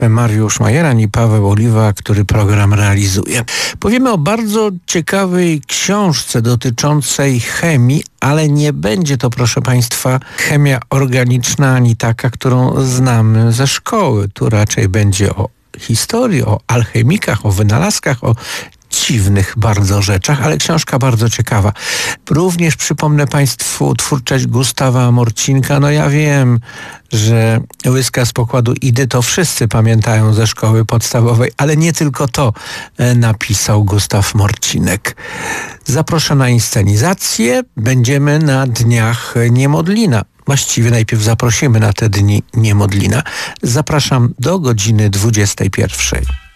Mariusz Majeran i Paweł Oliwa, który program realizuje. Powiemy o bardzo ciekawej książce dotyczącej chemii, ale nie będzie to, proszę Państwa, chemia organiczna ani taka, którą znamy ze szkoły. Tu raczej będzie o historii, o alchemikach, o wynalazkach, o dziwnych bardzo rzeczach, ale książka bardzo ciekawa. Również przypomnę Państwu twórczość Gustawa Morcinka. No ja wiem, że Łyska z pokładu Idy to wszyscy pamiętają ze szkoły podstawowej, ale nie tylko to napisał Gustaw Morcinek. Zaproszę na inscenizację. Będziemy na Dniach Niemodlina. Właściwie najpierw zaprosimy na te dni Niemodlina. Zapraszam do godziny 21.